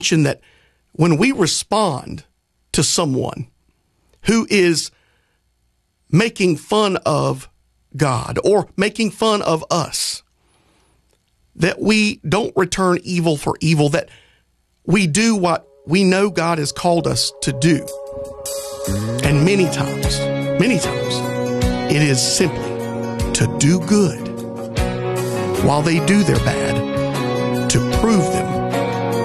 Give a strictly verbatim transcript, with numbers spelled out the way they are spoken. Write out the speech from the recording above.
that when we respond to someone who is making fun of God or making fun of us, that we don't return evil for evil, that we do what we know God has called us to do. And many times, many times, it is simply to do good while they do their bad, to prove them